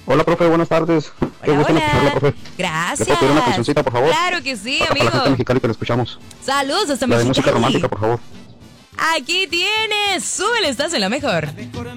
Hola, profe, buenas tardes. Qué Hola, gusto escucharla, hola. profe. ¿Le puedo pedir una Gracias. cancioncita, por favor? Claro que sí, Para la gente de amigo. Mexicali que la escuchamos. Saludos hasta La de música romántica, Mexicali. por favor. Aquí tienes. Súbele, estás en la mejor.